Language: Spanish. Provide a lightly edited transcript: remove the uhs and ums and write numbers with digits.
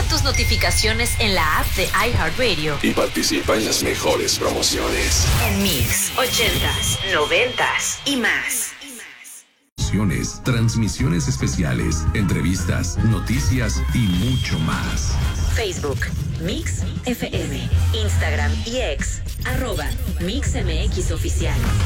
Activa tus notificaciones en la app de iHeartRadio y participa en las mejores promociones. En Mix 80s, 90s y más. Transmisiones especiales, entrevistas, noticias y mucho más. Facebook, Mix FM, Instagram y X, @MixMX Oficial.